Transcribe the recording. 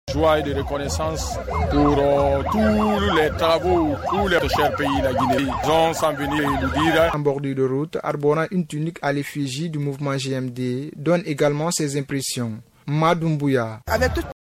Joie et de reconnaissance pour tous les travaux, tous les chers pays de la Guinée. Ils ont sans venir nous dire. En bordure de route, arborant une tunique à l'effigie du mouvement GMD, donne également ses impressions. Madoumbouya. Avec toute